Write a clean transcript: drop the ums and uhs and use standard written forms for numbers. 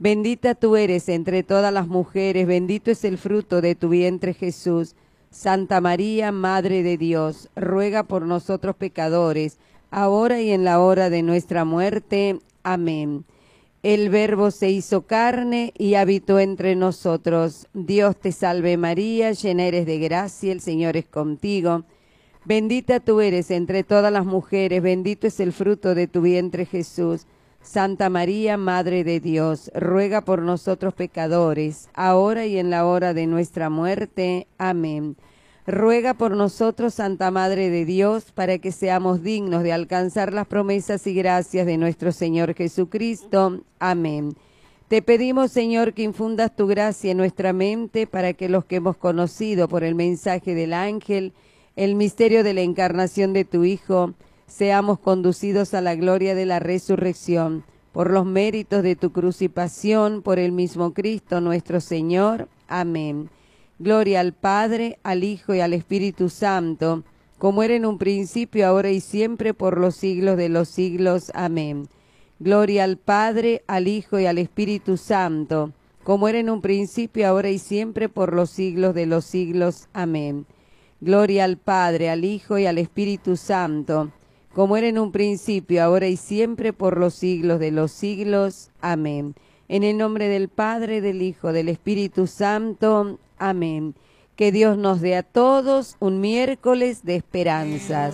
Bendita tú eres entre todas las mujeres, bendito es el fruto de tu vientre Jesús. Santa María, Madre de Dios, ruega por nosotros pecadores, ahora y en la hora de nuestra muerte. Amén. El Verbo se hizo carne y habitó entre nosotros. Dios te salve María, llena eres de gracia, el Señor es contigo. Bendita tú eres entre todas las mujeres, bendito es el fruto de tu vientre Jesús. Santa María, Madre de Dios, ruega por nosotros pecadores, ahora y en la hora de nuestra muerte. Amén. Ruega por nosotros, Santa Madre de Dios, para que seamos dignos de alcanzar las promesas y gracias de nuestro Señor Jesucristo. Amén. Te pedimos, Señor, que infundas tu gracia en nuestra mente, para que los que hemos conocido por el mensaje del ángel el misterio de la encarnación de tu Hijo, seamos conducidos a la gloria de la resurrección, por los méritos de tu cruz y pasión, por el mismo Cristo nuestro Señor. Amén. Gloria al Padre, al Hijo y al Espíritu Santo, como era en un principio, ahora y siempre, por los siglos de los siglos. Amén. Gloria al Padre, al Hijo y al Espíritu Santo, como era en un principio, ahora y siempre, por los siglos de los siglos. Amén. Gloria al Padre, al Hijo y al Espíritu Santo, como era en un principio, ahora y siempre, por los siglos de los siglos. Amén. En el nombre del Padre, del Hijo, del Espíritu Santo. Amén. Que Dios nos dé a todos un miércoles de esperanzas.